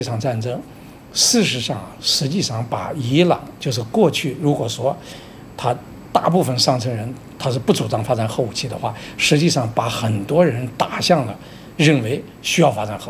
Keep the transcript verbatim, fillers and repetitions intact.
这场战争，事实上实际上把伊朗就是过去如果说他大部分上层人他是不主张发展核武器的话，实际上把很多人打向了认为需要发展核武器。